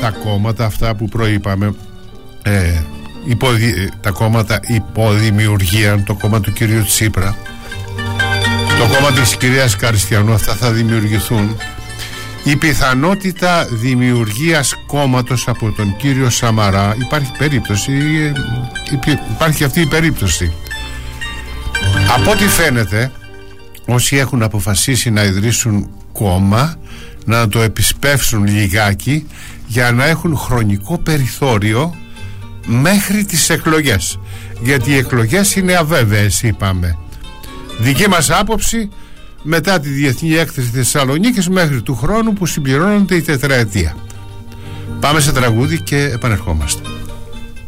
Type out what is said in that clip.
τα κόμματα αυτά που προείπαμε, τα κόμματα υποδημιουργία, το κόμμα του κυρίου Τσίπρα, το κόμμα της κυρίας Καριστιανού, αυτά θα δημιουργηθούν. Η πιθανότητα δημιουργίας κόμματος από τον κύριο Σαμαρά, υπάρχει αυτή η περίπτωση. Από ό,τι φαίνεται, όσοι έχουν αποφασίσει να ιδρύσουν κόμμα, να το επισπεύσουν λιγάκι για να έχουν χρονικό περιθώριο μέχρι τις εκλογές, γιατί οι εκλογές είναι αβέβαιες, είπαμε. Δική μας άποψη, μετά τη Διεθνή Έκθεση Θεσσαλονίκης μέχρι του χρόνου που συμπληρώνεται η τετραετία. Πάμε σε τραγούδι και επανερχόμαστε.